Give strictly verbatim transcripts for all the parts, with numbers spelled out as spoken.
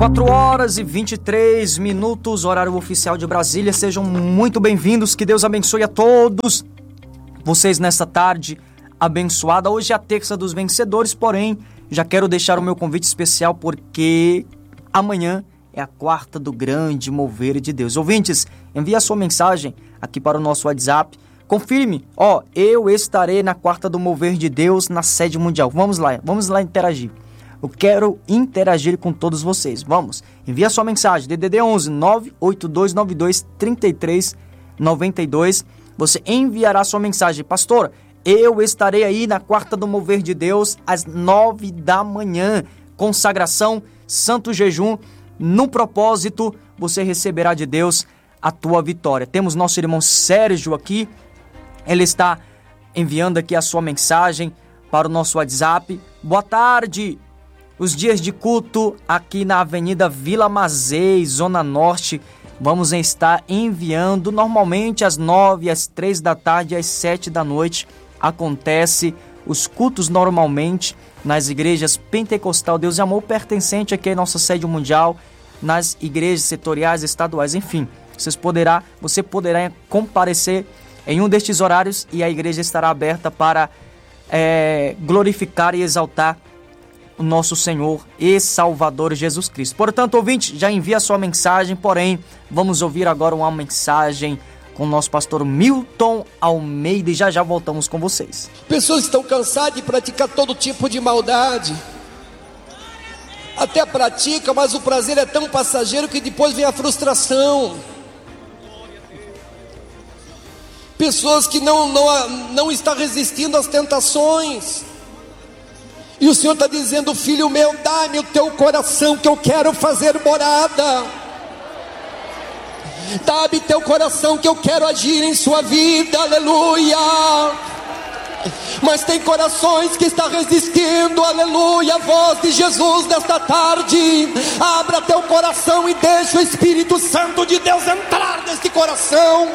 quatro horas e vinte e três minutos, horário oficial de Brasília. Sejam muito bem-vindos, que Deus abençoe a todos vocês nesta tarde abençoada. Hoje é a terça dos vencedores, porém, já quero deixar o meu convite especial porque amanhã é a quarta do grande mover de Deus. Ouvintes, envie a sua mensagem aqui para o nosso WhatsApp. Confirme, ó, eu estarei na quarta do mover de Deus na sede mundial. Vamos lá, vamos lá interagir. Eu quero interagir com todos vocês. Vamos, envie a sua mensagem, D D D onze nove oito dois nove dois três três nove dois. Você enviará sua mensagem: pastor, eu estarei aí na quarta do mover de Deus às nove da manhã. Consagração, santo jejum, no propósito, você receberá de Deus a tua vitória. Temos nosso irmão Sérgio aqui, ele está enviando aqui a sua mensagem para o nosso WhatsApp. Boa tarde. Os dias de culto aqui na Avenida Vila Mazei, Zona Norte, vamos estar enviando normalmente às nove, às três da tarde e às sete da noite. Acontece os cultos normalmente nas igrejas Pentecostal Deus e Amor, pertencente aqui à nossa sede mundial, nas igrejas setoriais, estaduais, enfim. Vocês poderá, você poderá comparecer em um destes horários e a igreja estará aberta para é, glorificar e exaltar o nosso Senhor e Salvador Jesus Cristo. Portanto, ouvinte, já envia a sua mensagem, porém, vamos ouvir agora uma mensagem com o nosso pastor Milton Almeida e já já voltamos com vocês. Pessoas estão cansadas de praticar todo tipo de maldade. Até pratica, mas o prazer é tão passageiro que depois vem a frustração. Pessoas que não, não, não estão resistindo às tentações. E o Senhor está dizendo: filho meu, dá-me o teu coração que eu quero fazer morada. Dá-me teu coração que eu quero agir em sua vida, aleluia. Mas tem corações que estão resistindo, aleluia, a voz de Jesus nesta tarde. Abra teu coração e deixa o Espírito Santo de Deus entrar neste coração.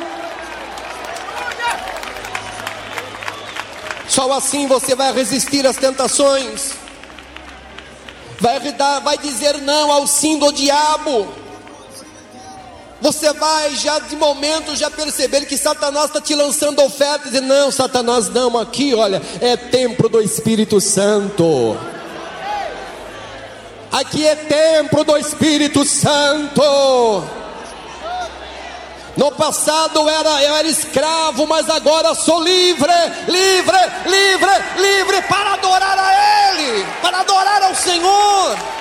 Só assim você vai resistir às tentações. Vai, vai dizer não ao sim do diabo. Você vai já de momento já perceber que Satanás está te lançando ofertas. E dizer: não, Satanás, não, aqui olha, é templo do Espírito Santo. Aqui é templo do Espírito Santo. No passado era, eu era escravo, mas agora sou livre, livre, livre, livre para adorar a Ele, para adorar ao Senhor.